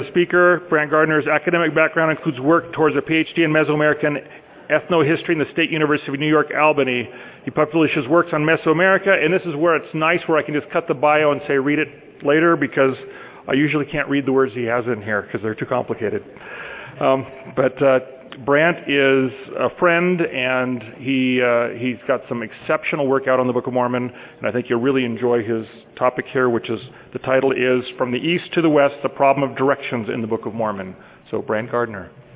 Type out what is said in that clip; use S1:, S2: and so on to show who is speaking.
S1: Speaker. Brant Gardner's academic background includes work towards a PhD in Mesoamerican ethnohistory in the State University of New York, Albany. He publishes works on Mesoamerica, and this is where it's nice where I can just cut the bio and say read it later, because I usually can't read the words he has in here because they're too complicated. Brant is a friend, and he's got some exceptional work out on the Book of Mormon, and I think you'll really enjoy his topic here, which is, the title is From the East to the West, the Problem of Directions in the Book of Mormon. So, Brant Gardner.